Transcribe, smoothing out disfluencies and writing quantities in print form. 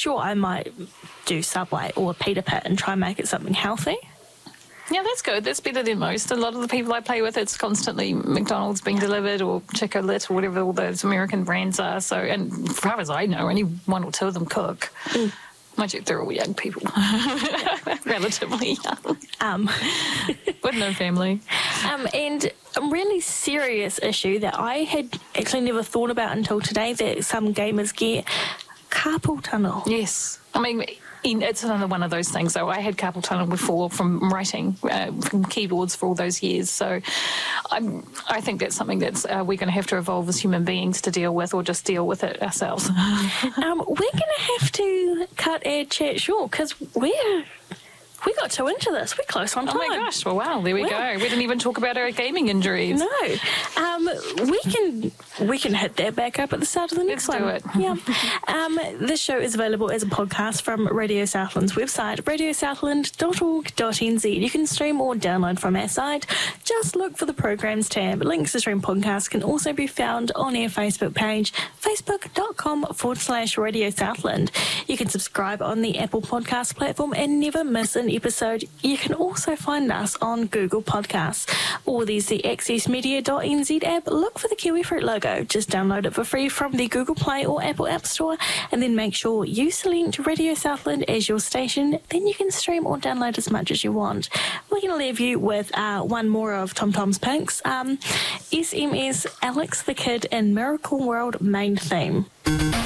sure I might do Subway or Peter Pit and try and make it something healthy. Yeah, that's good. That's better than most. A lot of the people I play with, it's constantly McDonald's being delivered or Chick-O-Lit or whatever all those American brands are. So, and as far as I know, only one or two of them cook. Mind you, they're all young people, relatively young, with no family. And a really serious issue that I had actually never thought about until today that some gamers get, carpal tunnel. Yes. I mean, it's another one of those things. So I had carpal tunnel before from writing from keyboards for all those years. So I think that's something that's we're going to have to evolve as human beings to deal with, or just deal with it ourselves. We're going to have to cut our chat short because we got too into this. We're close on time. Oh my gosh! Well, wow, there we go. We didn't even talk about our gaming injuries. No, we can hit that back up at the start of the next one. Let's do it. Yeah. This show is available as a podcast from Radio Southland's website, radiosouthland.org.nz. You can stream or download from our site. Just look for the programs tab. Links to stream podcasts can also be found on our Facebook page, facebook.com/Radio Southland. You can subscribe on the Apple Podcast platform and never miss an episode. You can also find us on Google Podcasts, or there's the accessmedia.nz app. Look for the kiwifruit logo. Just download it for free from the Google Play or Apple App Store, and then make sure you select Radio Southland as your station. Then you can stream or download as much as you want. We're going to leave you with one more of Tom Tom's Pinks, SMS Alex the Kid and Miracle World main theme.